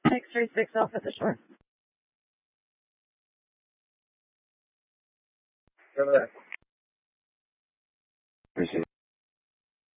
636 off at the shore. Go to that.